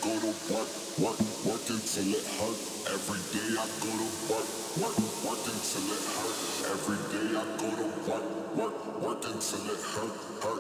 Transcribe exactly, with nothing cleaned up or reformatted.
go to work, work, work until it hurt. Every day I go to work, work, work until it hurt. Every day I go to work, work, work until it hurt, hurt.